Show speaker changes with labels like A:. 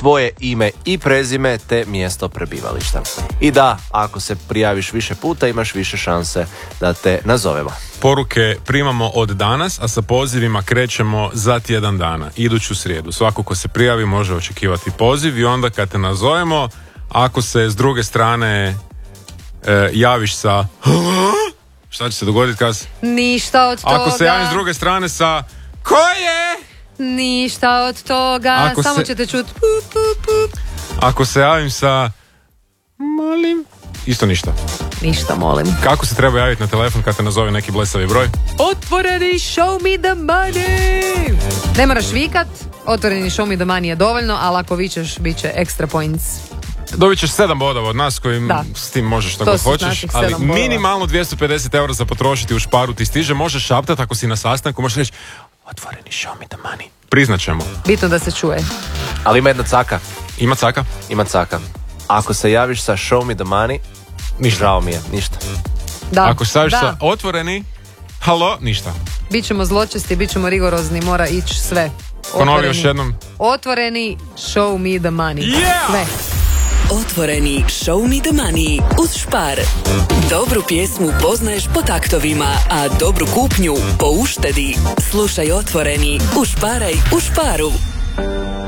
A: tvoje ime i prezime te mjesto prebivališta. I da, ako se prijaviš više puta, imaš više šanse da te nazovemo.
B: Poruke primamo od danas, a sa pozivima krećemo za tjedan dana, iduću srijedu. Svako ko se prijavi može očekivati poziv i onda kad te nazovemo, ako se s druge strane javiš sa šta će se dogoditi kad?
C: Ništa od toga.
B: Ako se javim s druge strane sa ko je?
C: Ništa od toga, samo ćete čuti pup, pup, pup.
B: Ako se javim sa molim, isto ništa.
C: Ništa, molim.
B: Kako se treba javiti na telefon kad te nazove neki blesavi broj?
C: Otvoreni show me the money. Ne moraš vikat, otvoreni show me the money je dovoljno, ali ako vičeš, bit će extra points.
B: Dobit ćeš 7 bodova od nas kojim s tim možeš što god hoćeš, ali minimalno 250 eura za potrošiti u Sparu ti stiže. Možeš šaptati ako si na sastanku, možeš reći otvoreni show me the money. Priznaćemo.
C: Bitno da se čuje.
A: Ali ima jedna caka.
B: Ima caka?
A: Ima caka. Ako se javiš sa show me the money, žao mi je, ništa.
C: Da.
B: Ako se javiš sa otvoreni, halo, ništa.
C: Bićemo zločesti, bićemo rigorozni, mora ići sve.
B: Ponovi još jednom.
C: Otvoreni show me the money.
B: Yeah!
C: Sve.
D: Otvoreni show me the money uz Spar. Dobru pjesmu poznaješ po taktovima, a dobru kupnju po uštedi. Slušaj Otvoreni, ušparaj u Sparu.